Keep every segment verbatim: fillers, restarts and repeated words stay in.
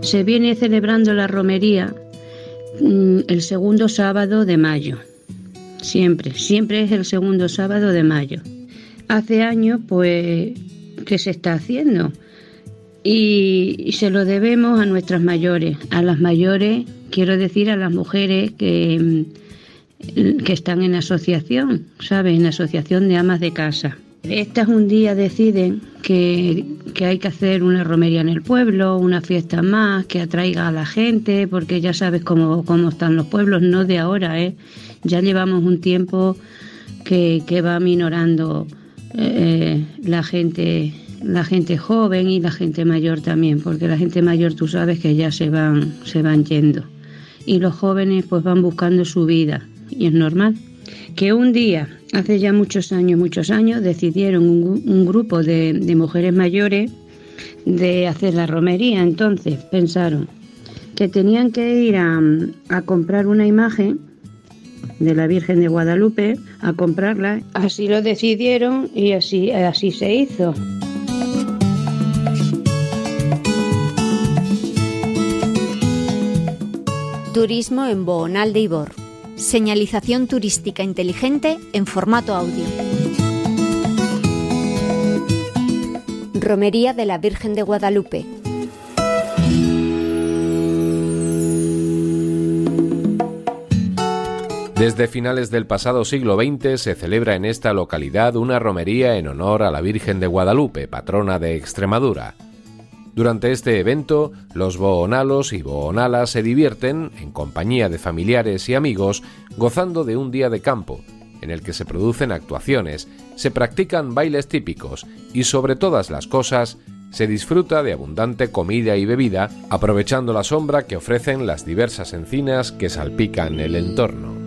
Se viene celebrando la romería mmm, el segundo sábado de mayo. Siempre, siempre es el segundo sábado de mayo. Hace años, pues, ¿qué se está haciendo? Y, y se lo debemos a nuestras mayores, a las mayores, quiero decir a las mujeres que, que están en asociación, ¿sabes? En asociación de amas de casa. Estas un día deciden que, que hay que hacer una romería en el pueblo, una fiesta más, que atraiga a la gente, porque ya sabes cómo, cómo están los pueblos, no de ahora, ¿eh? Ya llevamos un tiempo que, que va minorando eh, la gente, la gente joven y la gente mayor también, porque la gente mayor tú sabes que ya se van, se van yendo. Y los jóvenes pues van buscando su vida, y es normal. Que un día, hace ya muchos años, muchos años, decidieron un, un grupo de, de mujeres mayores de hacer la romería. Entonces pensaron que tenían que ir a, a comprar una imagen de la Virgen de Guadalupe, a comprarla. Así lo decidieron y así, así se hizo. Turismo en Boonal de Ibor. Señalización turística inteligente en formato audio. Romería de la Virgen de Guadalupe. Desde finales del pasado siglo veinte se celebra en esta localidad una romería en honor a la Virgen de Guadalupe, patrona de Extremadura. Durante este evento, los boonalos y boonalas se divierten, en compañía de familiares y amigos, gozando de un día de campo, en el que se producen actuaciones, se practican bailes típicos y, sobre todas las cosas, se disfruta de abundante comida y bebida, aprovechando la sombra que ofrecen las diversas encinas que salpican el entorno.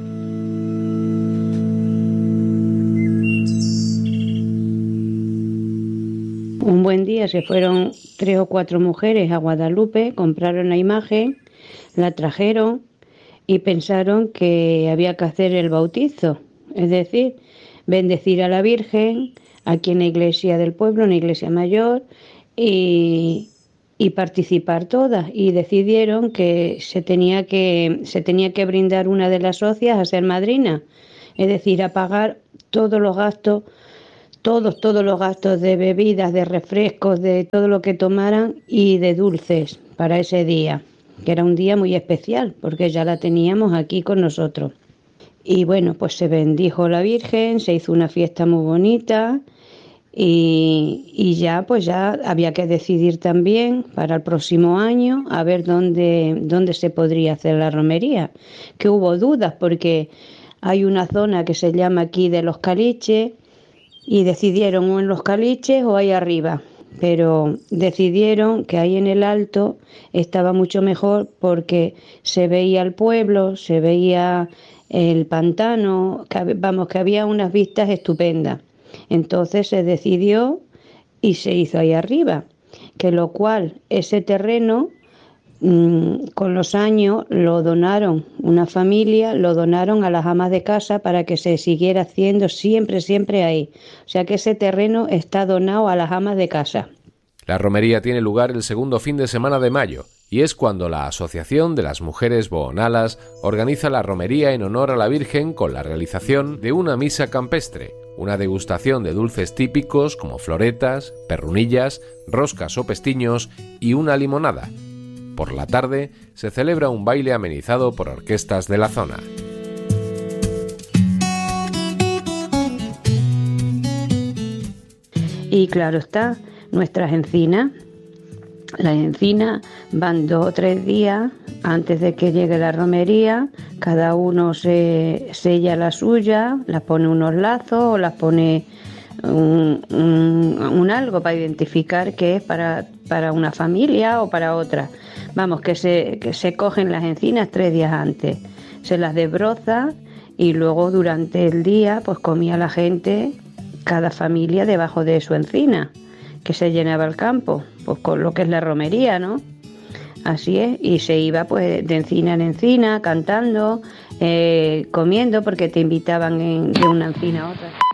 Un buen día se fueron tres o cuatro mujeres a Guadalupe, compraron la imagen, la trajeron y pensaron que había que hacer el bautizo, es decir, bendecir a la Virgen aquí en la iglesia del pueblo, en la iglesia mayor, y, y participar todas. Y decidieron que se tenía que se tenía que brindar una de las socias a ser madrina, es decir, a pagar todos los gastos. Todos, todos los gastos de bebidas, de refrescos, de todo lo que tomaran y de dulces para ese día, que era un día muy especial porque ya la teníamos aquí con nosotros. Y bueno, pues se bendijo la Virgen, se hizo una fiesta muy bonita y, y ya pues ya había que decidir también para el próximo año a ver dónde, dónde se podría hacer la romería, que hubo dudas porque hay una zona que se llama aquí de los Caliches, y decidieron o en los Caliches o ahí arriba, pero decidieron que ahí en el alto estaba mucho mejor porque se veía el pueblo, se veía el pantano, que, vamos, que había unas vistas estupendas. Entonces se decidió y se hizo ahí arriba, que lo cual ese terreno con los años lo donaron, una familia lo donaron a las amas de casa para que se siguiera haciendo siempre, siempre ahí. O sea que ese terreno está donado a las amas de casa. La romería tiene lugar el segundo fin de semana de mayo y es cuando la Asociación de las Mujeres Boonalas organiza la romería en honor a la Virgen con la realización de una misa campestre, una degustación de dulces típicos como floretas, perrunillas, roscas o pestiños y una limonada. Por la tarde se celebra un baile amenizado por orquestas de la zona. Y claro está, nuestras encinas, las encinas van dos o tres días antes de que llegue la romería, cada uno se sella la suya, las pone unos lazos o las pone un, un, un algo para identificar que es para, para una familia o para otra. Vamos, que se, que se cogen las encinas tres días antes, se las desbroza y luego durante el día pues comía la gente, cada familia debajo de su encina, que se llenaba el campo, pues con lo que es la romería, ¿no? Así es, y se iba pues de encina en encina, cantando, eh, comiendo, porque te invitaban en, de una encina a otra.